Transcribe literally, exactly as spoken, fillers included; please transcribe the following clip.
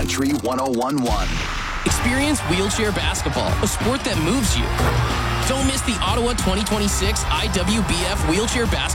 Country one oh one point one. Experience wheelchair basketball, a sport that moves you. Don't miss the Ottawa twenty twenty-six I W B F Wheelchair Basketball